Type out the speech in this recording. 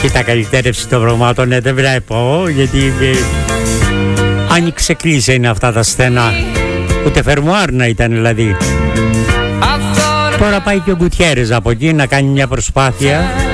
Κοίτα, καλυτέρευση των πραγμάτων, δεν βλέπω, γιατί άνοιξε κλείσε είναι αυτά τα στενά. Ούτε φερμουάρ να ήταν δηλαδή. Τώρα πάει και ο Γκουτιέρες από εκεί να κάνει μια προσπάθεια